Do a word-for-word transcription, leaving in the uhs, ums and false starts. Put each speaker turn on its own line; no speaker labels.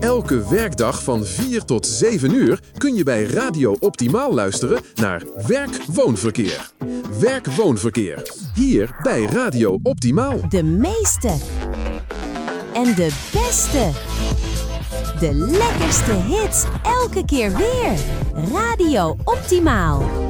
Elke werkdag van vier tot zeven uur kun je bij Radio Optimaal luisteren naar Werk-Woonverkeer. Werk-Woonverkeer. Hier bij Radio Optimaal.
De meeste. En de beste. De lekkerste hits elke keer weer. Radio Optimaal.